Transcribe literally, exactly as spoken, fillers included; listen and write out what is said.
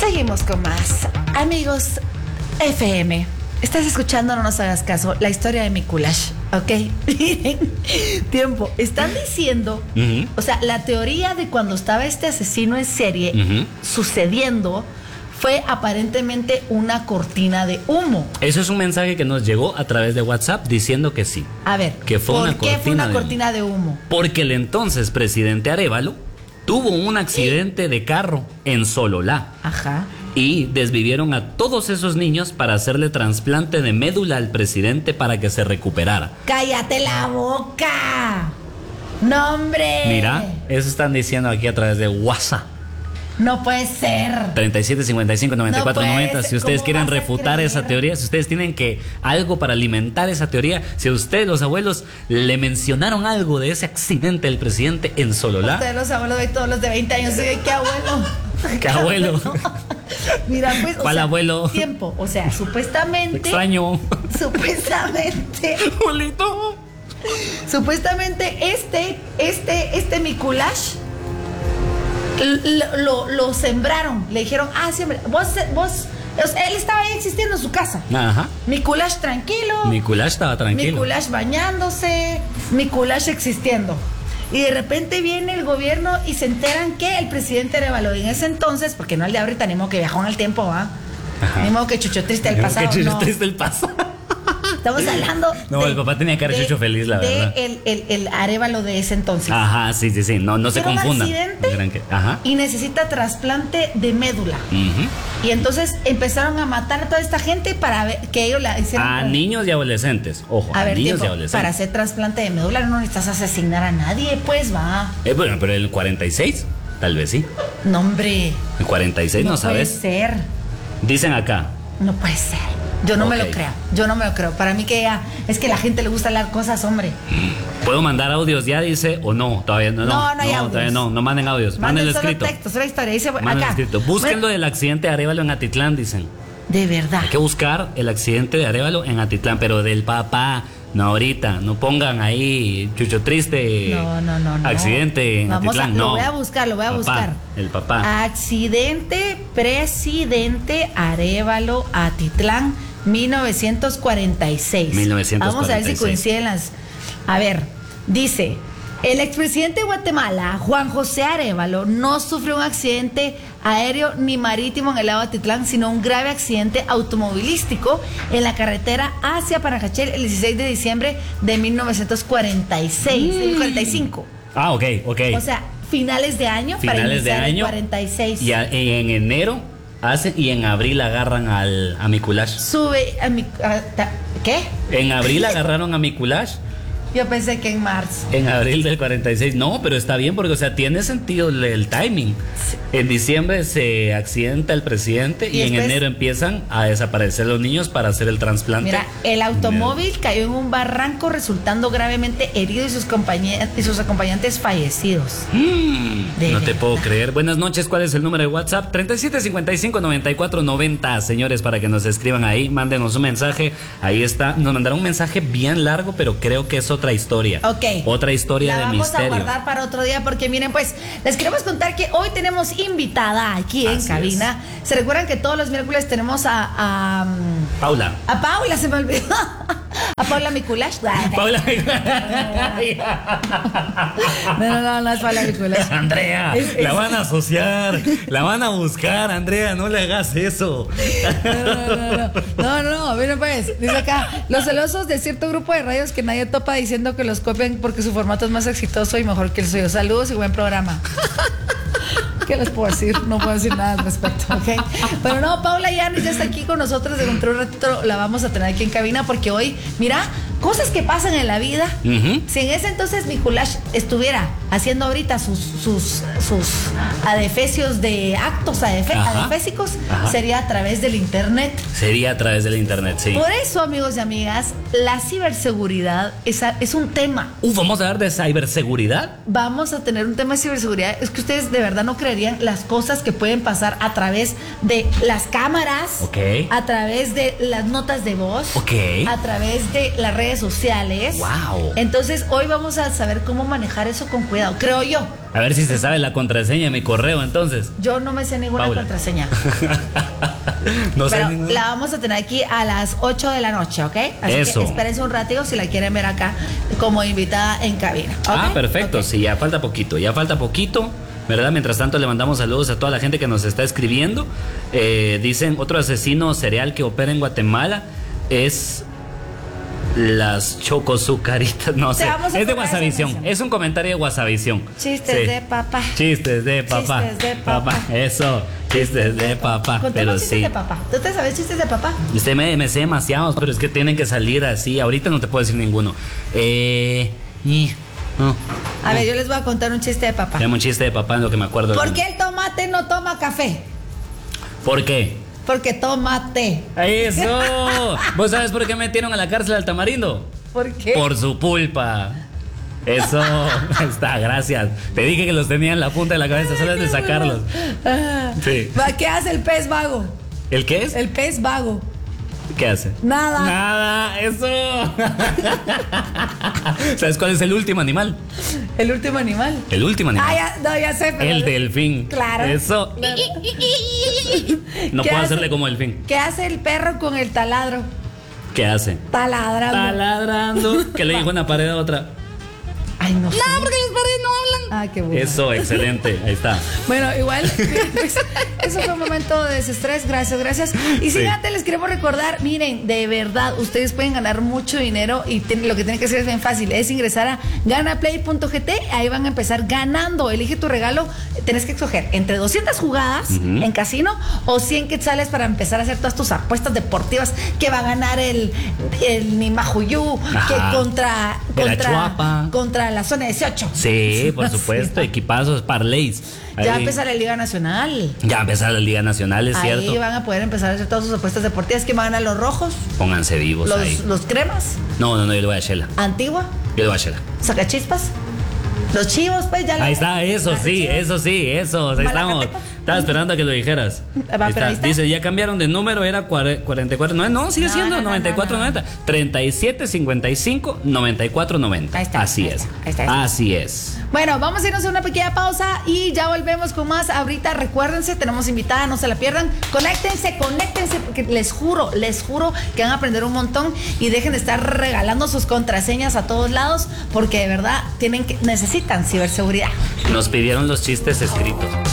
Seguimos con más. Amigos F M, estás escuchando, no nos hagas caso, la historia de Mikulash, ¿ok? Tiempo. Están diciendo, uh-huh. o sea, la teoría de cuando estaba este asesino en serie uh-huh. sucediendo fue aparentemente una cortina de humo. Eso es un mensaje que nos llegó a través de WhatsApp diciendo que sí. A ver, que fue ¿por una qué fue una cortina de humo? de humo? Porque el entonces presidente Arévalo tuvo un accidente de carro en Sololá. Ajá. Y desvivieron a todos esos niños para hacerle trasplante de médula al presidente para que se recuperara. ¡Cállate la boca! ¡No, hombre! Mira, eso están diciendo aquí a través de WhatsApp. No puede ser. treinta y siete cincuenta y cinco noventa y cuatro noventa. Si ustedes quieren refutar esa teoría, si ustedes tienen que algo para alimentar esa teoría, si a ustedes los abuelos le mencionaron algo de ese accidente del presidente en Sololá. Ustedes los abuelos de todos los de veinte años, ¿qué abuelo? ¿Qué abuelo? Mira, pues, ¿cuál o sea, abuelo? Tiempo, o sea, supuestamente. Extraño. Supuestamente. Abuelito. Supuestamente este, este, este Mikulash lo, lo, lo sembraron. Le dijeron, ah, siempre, vos, vos. O sea, él estaba ahí existiendo en su casa. Ajá. Mikulash tranquilo. Mikulash estaba tranquilo. Mikulash bañándose. Mikulash existiendo. Y de repente viene el gobierno y se enteran que el presidente Arévalo en ese entonces, porque no el de ahorita, ni modo que viajó en el tiempo, ¿va? Ni modo que Chucho Triste del pasado. Que Chucho no. Triste del pasado. Estamos hablando. No, de, el papá tenía cara de Chucho feliz, la de verdad. El, el, el Arévalo de ese entonces. Ajá, sí, sí, sí. No, no se confundan. Un accidente Ajá. Y necesita trasplante de médula. Uh-huh. Y entonces empezaron a matar a toda esta gente para ver que ellos la hicieran. A con... niños y adolescentes, ojo. A, a ver, niños tiempo, y adolescentes. Para hacer trasplante de médula no necesitas asesinar a nadie, pues va. Eh, bueno, pero el cuarenta y seis, tal vez sí. No, hombre. El cuarenta y seis, no, no sabes. No puede ser. Dicen acá. No puede ser. Yo no okay. me lo creo. Yo no me lo creo. Para mí que ya es que a la gente le gusta hablar cosas, hombre. ¿Puedo mandar audios ya, dice, o no? Todavía no. No, no, no hay no audios. Todavía no, no manden audios. Manden solo escrito. Texto, solo historia. Dice Manden acá. escrito. Busquen lo del accidente de Arévalo en Atitlán, dicen. De verdad. Hay que buscar el accidente de Arévalo en Atitlán, pero del papá. No, ahorita, no pongan ahí Chucho Triste. No, no, no, no. Accidente en Vamos Atitlán, a, no. Lo voy a buscar, lo voy a papá, buscar. El papá. Accidente presidente Arévalo Atitlán, mil novecientos cuarenta y seis. mil novecientos cuarenta y seis. Vamos a ver si coinciden las. A ver, dice. El expresidente de Guatemala, Juan José Arévalo, no sufrió un accidente aéreo ni marítimo en el lago de Atitlán, sino un grave accidente automovilístico en la carretera hacia Panajachel el dieciséis de diciembre de mil novecientos cuarenta y seis, mm. cuarenta y cinco. Ah, ok, ok. O sea, finales de año finales para iniciar de año, el cuarenta y seis. Y a, en enero hacen y en abril agarran al, a Mikulash. Sube a mi... A, ta, ¿Qué? En abril agarraron a Mikulash. Yo pensé que en marzo. En abril del cuarenta y seis. No, pero está bien porque, o sea, tiene sentido el, el timing. Sí. En diciembre se accidenta el presidente y, y en enero empiezan a desaparecer los niños para hacer el trasplante. Mira, el automóvil cayó en un barranco resultando gravemente herido y sus, y sus acompañantes fallecidos. Mm, no verdad. Te puedo creer. Buenas noches, ¿cuál es el número de WhatsApp? treinta y siete cincuenta y cinco noventa y cuatro noventa. Señores, para que nos escriban ahí, mándenos un mensaje. Ahí está. Nos mandaron un mensaje bien largo, pero creo que es otra historia. Ok. Otra historia la de misterio. Vamos a guardar para otro día porque miren, pues, les queremos contar que hoy tenemos invitada aquí en Así cabina. Es. Se recuerdan que todos los miércoles tenemos a, a Paula. A Paula, se me olvidó. A Paula Mikulash. Paula No, no, no, no es Paula Mikulash. Andrea, es, es, la van a asociar, la van a buscar, Andrea, no le hagas eso. No, no, no, no, no, no, miren pues, dice acá, los celosos de cierto grupo de radios que nadie topa diciendo que los copian porque su formato es más exitoso y mejor que el suyo. Saludos y buen programa. ¿Qué les puedo decir? No puedo decir nada al respecto, ¿ok? Pero no, Paula Yanis ya está aquí con nosotros. De un ratito la vamos a tener aquí en cabina porque hoy, mira, cosas que pasan en la vida. Uh-huh. Si en ese entonces Mikulash estuviera haciendo ahorita sus sus sus adefesios de actos adefe, adefésicos, Ajá. sería a través del internet. Sería a través del internet, sí. Por eso, amigos y amigas, la ciberseguridad es, es un tema. Uh, ¿vamos a hablar de ciberseguridad? Vamos a tener un tema de ciberseguridad. Es que ustedes de verdad no creerían las cosas que pueden pasar a través de las cámaras, okay. a través de las notas de voz, okay. a través de las redes sociales. Wow. Entonces, hoy vamos a saber cómo manejar eso con cuidado. miedo, creo yo. A ver si se sabe la contraseña de mi correo entonces. Yo no me sé ninguna Paula. contraseña. No sé Pero ninguna. la vamos a tener aquí a las ocho de la noche, ¿ok? Así Eso. que espérense un ratito si la quieren ver acá como invitada en cabina. ¿ok? Ah, perfecto, Ok. sí, ya falta poquito, ya falta poquito, ¿verdad? Mientras tanto le mandamos saludos a toda la gente que nos está escribiendo. Eh, dicen, otro asesino serial que opera en Guatemala es las chocosucaritas, no Te sé, vamos a es de poner esa Guasavisión, canción. es un comentario de Guasavisión. Chistes Sí. de papá. Chistes de papá. Chistes de papá. Eso, chistes de papá. Contemos Pero chistes sí. de papá. ¿Tú te sabes chistes de papá? Usted me, me sé demasiados, pero es que tienen que salir así. Ahorita no te puedo decir ninguno. Eh. y- no. A ver, yo les voy a contar un chiste de papá. Tengo un chiste de papá en lo que me acuerdo. ¿Por qué el tomate no toma café? ¿Por qué? Porque toma té. ¡Eso! ¿Vos sabes por qué metieron a la cárcel al tamarindo? ¿Por qué? Por su pulpa. Eso. Está, gracias. Te dije que los tenía en la punta de la cabeza, solo es de sacarlos. Ah. Sí. Va, ¿qué hace el pez vago? ¿El qué es? El pez vago. ¿Qué hace? Nada. Nada, eso. ¿Sabes cuál es el último animal? El último animal. El último animal. Ah, ya, no, ya sé, pero. El delfín. Claro. Eso. Claro. No ¿Qué puedo hace? hacerle como delfín. ¿Qué hace el perro con el taladro? ¿Qué hace? Taladrando. Taladrando. Que le dijo una pared a otra. Ay, no sé. No, porque las paredes no hablan. Ah, qué bueno. Eso, excelente. Ahí está. Bueno, igual, pues, eso fue un momento de desestrés. Gracias, gracias. Y si Sí. antes les queremos recordar, miren, de verdad, ustedes pueden ganar mucho dinero y ten- lo que tienen que hacer es bien fácil, es ingresar a ganaplay punto g t, ahí van a empezar ganando. Elige tu regalo, tenés que escoger entre doscientas jugadas Ujú. en casino o cien quetzales para empezar a hacer todas tus apuestas deportivas que va a ganar el, el Nimajuyú, que Ajá. contra, De la contra, Chuapa. contra la zona dieciocho. Sí, por Sí. supuesto. Equipazos, parlays. Ya va a Ahí. empezar la Liga Nacional. Ya va a empezar la Liga Nacional, es Ahí cierto. van a poder empezar a hacer todas sus apuestas deportivas. Que van a ganar los rojos, Pónganse vivos ahí. los, los cremas, No, no, no, yo le voy a Shela. Antigua, Yo le voy a Shela. Sacachispas, los chivos, pues ya. Ahí está, eso Los sí, chivos. eso sí, eso. Ahí estamos. Malacateco. Estaba esperando a que lo dijeras. Va, Ahí pero ahí está. está. Dice, ya cambiaron de número, era cuare- cuarenta y cuatro noventa. No, sigue No, siendo no, no, noventa y cuatro no, no. noventa. treinta y siete cincuenta y cinco noventa y cuatro noventa. Ahí está, Así ahí es. está, ahí está, ahí está. Así es. Bueno, vamos a irnos a una pequeña pausa y ya volvemos con más. Ahorita recuérdense, tenemos invitada, no se la pierdan. Conéctense, conéctense, porque les juro, les juro que van a aprender un montón y dejen de estar regalando sus contraseñas a todos lados, porque de verdad tienen que, necesitan ciberseguridad. Nos pidieron los chistes escritos.